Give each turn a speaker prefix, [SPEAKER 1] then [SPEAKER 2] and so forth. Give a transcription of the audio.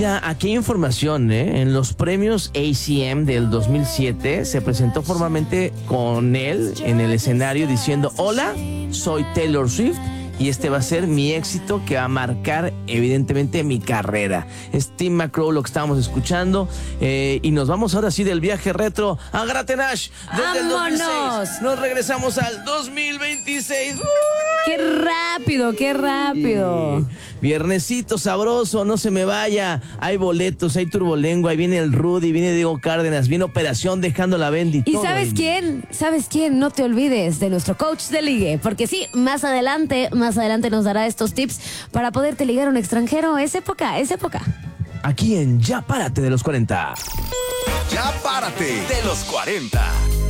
[SPEAKER 1] Mira, aquí hay información, ¿eh? En los premios ACM del 2007 se presentó formalmente con él en el escenario diciendo: hola, soy Taylor Swift y este va a ser mi éxito que va a marcar evidentemente mi carrera. Es Tim McGraw lo que estábamos escuchando, y nos vamos ahora sí del viaje retro a Gratenash desde el 2006. Nos regresamos al 2026.
[SPEAKER 2] ¡Qué rápido, qué rápido!
[SPEAKER 1] Viernesito sabroso, no se me vaya. Hay boletos, hay turbolengua, ahí viene el Rudy, viene Diego Cárdenas, viene Operación Dejando la Bendy.
[SPEAKER 2] ¿Y sabes quién? ¿Sabes quién? No te olvides de nuestro coach de ligue, porque sí, más adelante nos dará estos tips para poderte ligar a un extranjero. Es época.
[SPEAKER 1] Aquí en Ya Párate de los 40.
[SPEAKER 3] Ya Párate de los 40.